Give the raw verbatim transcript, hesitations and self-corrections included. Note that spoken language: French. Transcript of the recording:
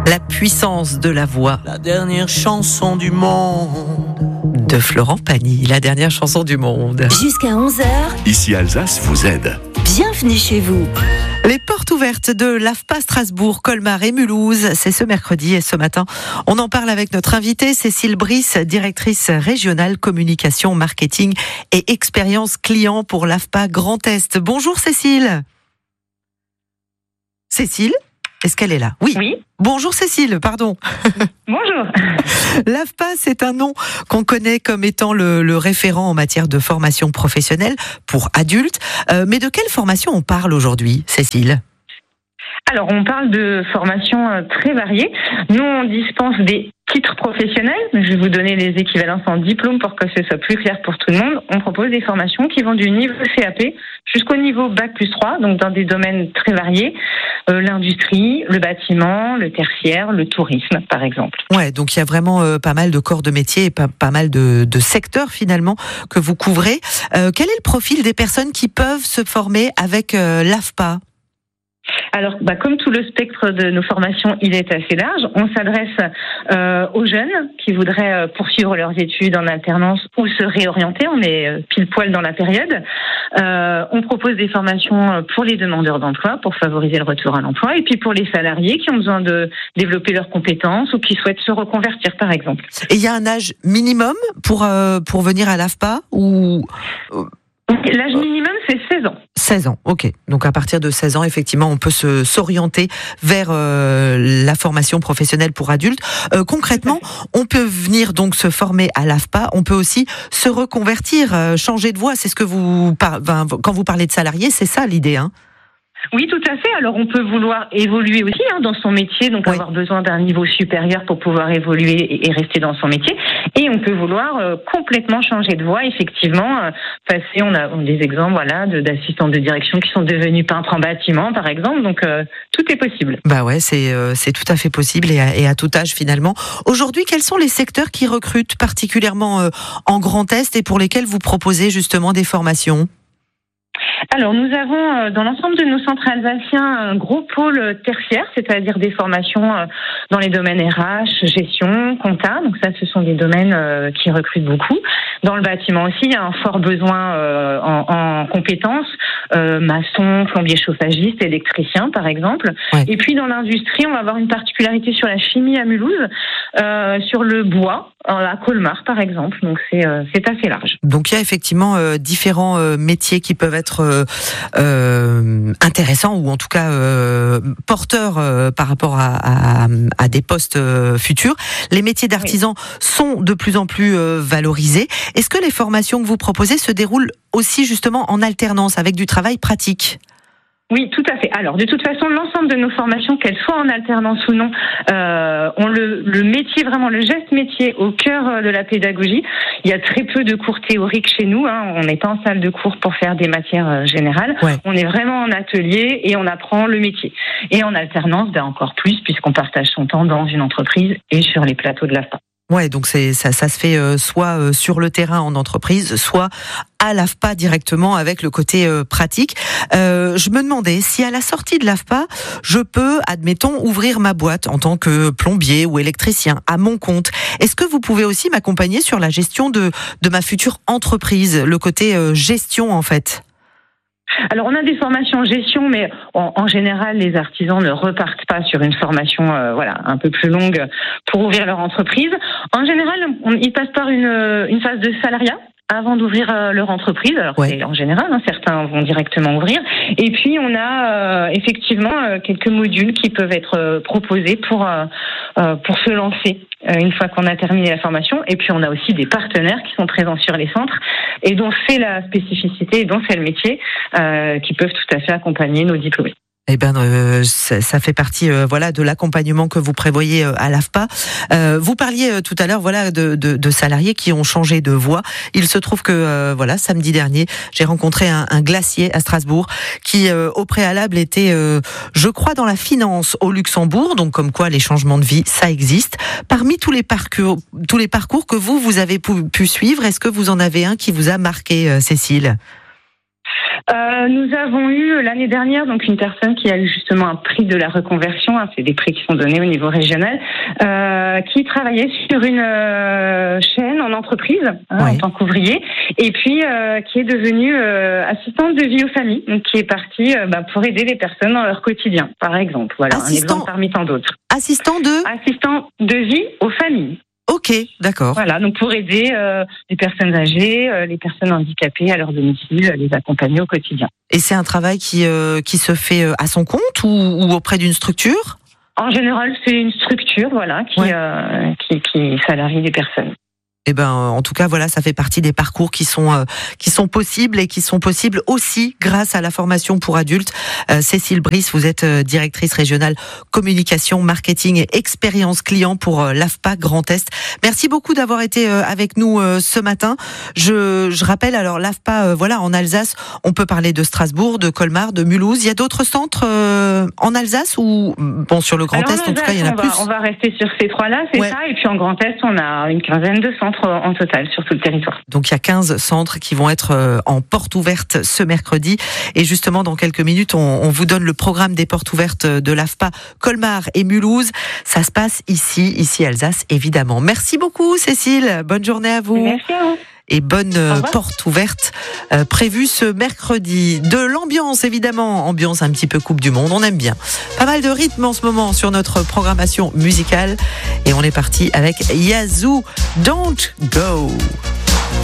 La puissance de la voix. La dernière chanson du monde. De Florent Pagny, la dernière chanson du monde. Jusqu'à onze heures. Ici Alsace vous aide. Bienvenue chez vous. Les portes ouvertes de l'A F P A Strasbourg, Colmar et Mulhouse, c'est ce mercredi et ce matin. On en parle avec notre invitée Cécile Brice, directrice régionale communication, marketing et expérience client pour l'A F P A Grand Est. Bonjour Cécile. Cécile, est-ce qu'elle est là ? Oui. Oui. Bonjour Cécile, pardon. Bonjour. L'A F P A, c'est un nom qu'on connaît comme étant le, le référent en matière de formation professionnelle pour adultes. Euh, mais de quelle formation on parle aujourd'hui, Cécile ? Alors, on parle de formations très variées. Nous, on dispense des titres professionnels. Je vais vous donner les équivalences en diplôme pour que ce soit plus clair pour tout le monde. On propose des formations qui vont du niveau C A P jusqu'au niveau Bac plus trois, donc dans des domaines très variés. Euh, l'industrie, le bâtiment, le tertiaire, le tourisme, par exemple. Ouais, donc il y a vraiment euh, pas mal de corps de métier et pas, pas mal de, de secteurs, finalement, que vous couvrez. Euh, quel est le profil des personnes qui peuvent se former avec euh, l'A F P A ? Alors, bah, comme tout le spectre de nos formations, il est assez large. On s'adresse euh, aux jeunes qui voudraient euh, poursuivre leurs études en alternance ou se réorienter. On est euh, pile poil dans la période. Euh, on propose des formations pour les demandeurs d'emploi pour favoriser le retour à l'emploi, et puis pour les salariés qui ont besoin de développer leurs compétences ou qui souhaitent se reconvertir, par exemple. Et il y a un âge minimum pour euh, pour venir à l'A F P A ou L'âge minimum, c'est seize ans. seize ans, ok. Donc à partir de seize ans, effectivement, on peut se s'orienter vers euh, la formation professionnelle pour adultes. Euh, concrètement, on peut venir donc se former à l'A F P A. On peut aussi se reconvertir, euh, changer de voie. C'est ce que vous, par, ben, quand vous parlez de salariés, c'est ça l'idée, hein ? Oui, tout à fait. Alors, on peut vouloir évoluer aussi hein, dans son métier, donc oui. avoir besoin d'un niveau supérieur pour pouvoir évoluer et, et rester dans son métier. Et on peut vouloir euh, complètement changer de voie, effectivement. Euh, passer, on a, on a des exemples voilà, de, d'assistants de direction qui sont devenus peintres en bâtiment, par exemple. Donc, euh, tout est possible. Bah ouais, c'est, euh, c'est tout à fait possible et à, et à tout âge, finalement. Aujourd'hui, quels sont les secteurs qui recrutent particulièrement euh, en Grand Est et pour lesquels vous proposez justement des formations ? Alors, nous avons dans l'ensemble de nos centres alsaciens un gros pôle tertiaire, c'est-à-dire des formations dans les domaines R H, gestion, compta. Donc ça, ce sont des domaines qui recrutent beaucoup. Dans le bâtiment aussi, il y a un fort besoin en, en compétences, euh, maçon, plombier chauffagiste, électricien, par exemple. Ouais. Et puis dans l'industrie, on va avoir une particularité sur la chimie à Mulhouse, euh, sur le bois, à Colmar, par exemple. Donc c'est, euh, c'est assez large. Donc il y a effectivement euh, différents euh, métiers qui peuvent être euh, euh, intéressants ou en tout cas euh, porteurs euh, par rapport à, à, à des postes euh, futurs. Les métiers d'artisans oui. sont de plus en plus euh, valorisés. Est-ce que les formations que vous proposez se déroulent aussi justement en alternance avec du travail pratique ? Oui, tout à fait. Alors, de toute façon, l'ensemble de nos formations, qu'elles soient en alternance ou non, euh, ont le, le métier, vraiment le geste métier au cœur de la pédagogie. Il y a très peu de cours théoriques chez nous. Hein. On n'est pas en salle de cours pour faire des matières générales. Ouais. On est vraiment en atelier et on apprend le métier. Et en alternance, ben encore plus, puisqu'on partage son temps dans une entreprise et sur les plateaux de l'A F P A. Ouais, donc c'est ça, ça se fait euh, soit euh, sur le terrain en entreprise, soit à l'A F P A directement avec le côté euh, pratique. Euh, je me demandais si à la sortie de l'A F P A, je peux, admettons, ouvrir ma boîte en tant que plombier ou électricien à mon compte. Est-ce que vous pouvez aussi m'accompagner sur la gestion de de ma future entreprise, le côté euh, gestion en fait ? Alors, on a des formations en gestion, mais en, en général, les artisans ne repartent pas sur une formation euh, voilà, un peu plus longue pour ouvrir leur entreprise. En général, on, ils passent par une, une phase de salariat avant d'ouvrir euh, leur entreprise. Alors, ouais. c'est en général, hein, certains vont directement ouvrir. Et puis, on a euh, effectivement euh, quelques modules qui peuvent être euh, proposés pour, euh, euh, pour se lancer euh, une fois qu'on a terminé la formation. Et puis, on a aussi des partenaires qui sont présents sur les centres et dont c'est la spécificité et dont c'est le métier euh, qui peuvent tout à fait accompagner nos diplômés. Eh ben, euh, ça, ça fait partie, euh, voilà, de l'accompagnement que vous prévoyez euh, à l'A F P A. Euh, vous parliez euh, tout à l'heure, voilà, de, de, de salariés qui ont changé de voie. Il se trouve que, euh, voilà, samedi dernier, j'ai rencontré un, un glacier à Strasbourg qui, euh, au préalable, était, euh, je crois, dans la finance au Luxembourg. Donc, comme quoi, les changements de vie, ça existe. Parmi tous les parcours, tous les parcours que vous, vous avez pu, pu suivre, est-ce que vous en avez un qui vous a marqué, euh, Cécile ? Euh, nous avons eu l'année dernière donc une personne qui a eu justement un prix de la reconversion, hein, c'est des prix qui sont donnés au niveau régional, euh, qui travaillait sur une euh, chaîne en entreprise hein, Oui. en tant qu'ouvrier, et puis euh, qui est devenue euh, assistante de vie aux familles, donc qui est partie euh, bah, pour aider les personnes dans leur quotidien, par exemple. Voilà, Assistant- un exemple parmi tant d'autres. Assistant de... Assistant de vie aux familles. Ok, d'accord. Voilà, donc pour aider euh, les personnes âgées, euh, les personnes handicapées à leur domicile, les accompagner au quotidien. Et c'est un travail qui, euh, qui se fait euh, à son compte ou, ou auprès d'une structure ? En général, c'est une structure, voilà, qui, Ouais. euh, qui, qui salarie des personnes. Eh ben, en tout cas, voilà, ça fait partie des parcours qui sont euh, qui sont possibles et qui sont possibles aussi grâce à la formation pour adultes. Euh, Cécile Brice, vous êtes euh, directrice régionale communication, marketing et expérience client pour euh, l'A F P A Grand Est. Merci beaucoup d'avoir été euh, avec nous euh, ce matin. Je, je rappelle alors l'A F P A, euh, voilà, en Alsace, on peut parler de Strasbourg, de Colmar, de Mulhouse. Il y a d'autres centres euh, en Alsace ou bon sur le Grand Alors, Est en tout cas il y en a on plus. va, on va rester sur ces trois-là, c'est Ouais. ça. Et puis en Grand Est, on a une quinzaine de centres en total sur tout le territoire. Donc il y a quinze centres qui vont être euh, en porte ouverte ce mercredi. Et justement, dans quelques minutes, on, on vous donne le programme des portes ouvertes de l'A F P A Colmar et Mulhouse. Ça se passe ici, ici Alsace, évidemment. Merci beaucoup Cécile, bonne journée à vous. Merci à vous. Et bonne euh, Au revoir. porte ouverte euh, prévue ce mercredi. De l'ambiance, évidemment, ambiance un petit peu Coupe du Monde, on aime bien. Pas mal de rythme en ce moment sur notre programmation musicale. Et on est parti avec Yazoo, Don't Go.